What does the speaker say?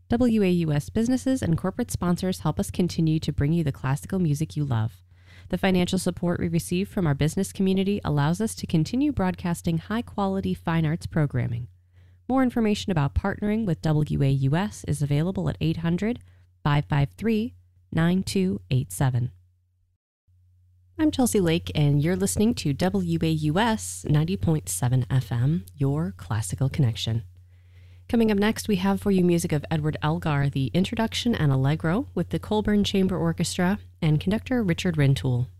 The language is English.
WAUS businesses and corporate sponsors help us continue to bring you the classical music you love. The financial support we receive from our business community allows us to continue broadcasting high-quality fine arts programming. More information about partnering with WAUS is available at 800-553-9287. I'm Chelsea Lake, and you're listening to WAUS 90.7 FM, your classical connection. Coming up next, we have for you music of Edward Elgar, the Introduction and Allegro with the Colburn Chamber Orchestra and conductor Richard Rintoul.